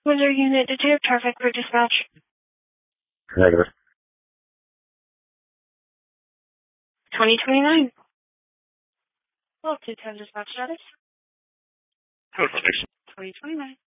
Windsor Unit to 2, traffic for dispatch. Negative. 2029. Well, 210 dispatch status. 2029.